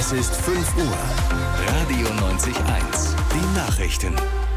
Es ist 5 Uhr. Radio 90.1. Die Nachrichten.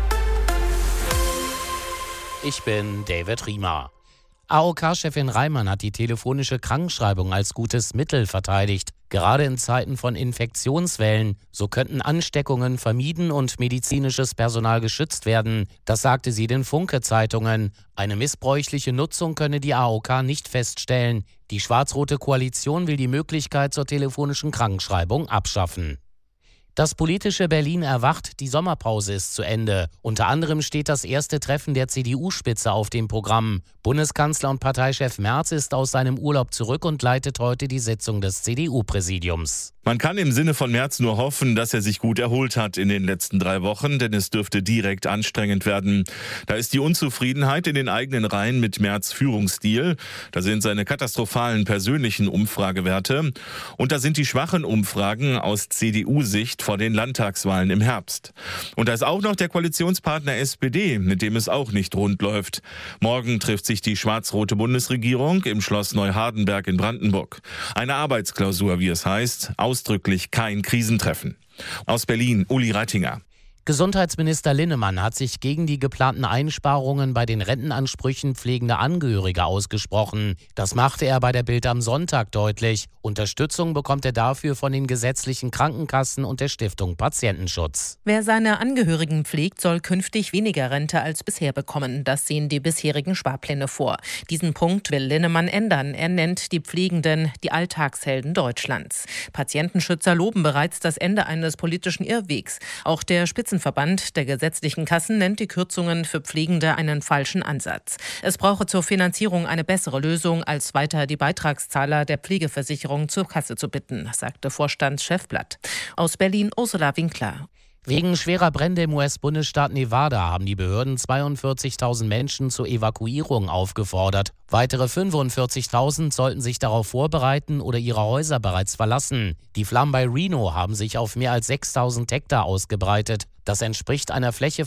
Ich bin David Riemer. AOK-Chefin Reimann hat die telefonische Krankschreibung als gutes Mittel verteidigt. Gerade in Zeiten von Infektionswellen, so könnten Ansteckungen vermieden und medizinisches Personal geschützt werden. Das sagte sie den Funke-Zeitungen. Eine missbräuchliche Nutzung könne die AOK nicht feststellen. Die schwarz-rote Koalition will die Möglichkeit zur telefonischen Krankschreibung abschaffen. Das politische Berlin erwacht, die Sommerpause ist zu Ende. Unter anderem steht das erste Treffen der CDU-Spitze auf dem Programm. Bundeskanzler und Parteichef Merz ist aus seinem Urlaub zurück und leitet heute die Sitzung des CDU-Präsidiums. Man kann im Sinne von Merz nur hoffen, dass er sich gut erholt hat in den letzten 3 Wochen, denn es dürfte direkt anstrengend werden. Da ist die Unzufriedenheit in den eigenen Reihen mit Merz' Führungsstil. Da sind seine katastrophalen persönlichen Umfragewerte. Und da sind die schwachen Umfragen aus CDU-Sicht vor den Landtagswahlen im Herbst. Und da ist auch noch der Koalitionspartner SPD, mit dem es auch nicht rund läuft. Morgen trifft sich die schwarz-rote Bundesregierung im Schloss Neuhardenberg in Brandenburg. Eine Arbeitsklausur, wie es heißt, ausdrücklich kein Krisentreffen. Aus Berlin, Uli Reitinger. Gesundheitsminister Linnemann hat sich gegen die geplanten Einsparungen bei den Rentenansprüchen pflegender Angehörige ausgesprochen. Das machte er bei der Bild am Sonntag deutlich. Unterstützung bekommt er dafür von den gesetzlichen Krankenkassen und der Stiftung Patientenschutz. Wer seine Angehörigen pflegt, soll künftig weniger Rente als bisher bekommen. Das sehen die bisherigen Sparpläne vor. Diesen Punkt will Linnemann ändern. Er nennt die Pflegenden die Alltagshelden Deutschlands. Patientenschützer loben bereits das Ende eines politischen Irrwegs. Auch der Spitzenverband der gesetzlichen Kassen nennt die Kürzungen für Pflegende einen falschen Ansatz. Es brauche zur Finanzierung eine bessere Lösung, als weiter die Beitragszahler der Pflegeversicherung zur Kasse zu bitten, sagte Vorstandschef Blatt. Aus Berlin Ursula Winkler. Wegen schwerer Brände im US-Bundesstaat Nevada haben die Behörden 42.000 Menschen zur Evakuierung aufgefordert. Weitere 45.000 sollten sich darauf vorbereiten oder ihre Häuser bereits verlassen. Die Flammen bei Reno haben sich auf mehr als 6.000 Hektar ausgebreitet. Das entspricht einer Fläche